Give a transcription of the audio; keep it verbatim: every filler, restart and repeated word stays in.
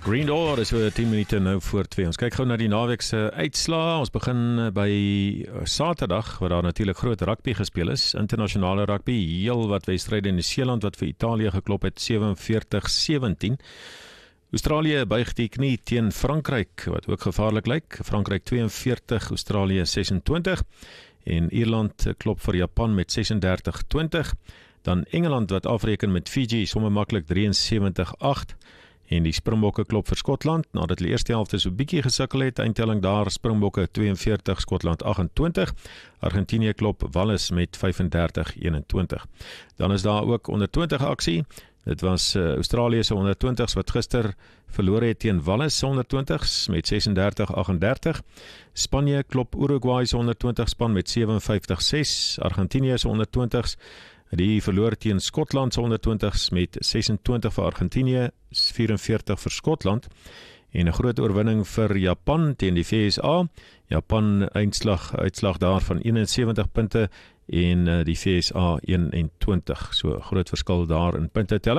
Green Door, dis so tien minute nou voor twee. Ons kyk gou na die naweekse uitslae. Ons begin by Saterdag, waar daar natuurlik groot rugby gespeel is. Internasionale rugby, heel wat wedstryde in Nieu-Seeland wat vir Italië geklop het, sewenveertig sewentien. Australië buig die knie teen Frankryk, wat ook gevaarlik lyk. Frankryk tweeënveertig, Australië sesentwintig. En Ierland klop vir Japan met sesendertig twintig. Dan Engeland wat afreken met Fiji, sommer maklik drieënsewentig agt. En die Springbokke klop vir Skotland, nadat die eerste helfte so bietjie gesukkel het, eindtelling daar Springbokke tweeënveertig, Skotland agentwintig, Argentinië klop Wallis met vyfendertig eenentwintig. Dan is daar ook onder twintig aksie, dit was uh, Australië se onder twintigs wat gister verloor het teen Wallis se onder twintigs met sesendertig agtendertig, Spanje klop Uruguay se onder twintig span met sewenvyftig ses, Argentinië se onder twintigs, die verloor teen Skotland se onder twintigs met sesentwintig vir Argentinië, vyfenveertig vir Skotland, en 'n groot oorwinning vir Japan teen die V S A. Japan eindslag, uitslag daar van eenensewentig punte en die V S A eenentwintig. So groot verskil daar in punte telling.